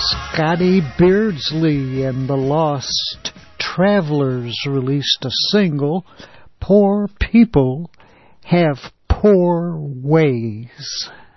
Scotty Beardsley and the Lost Travelers released a single, Poor People Have Poor Ways.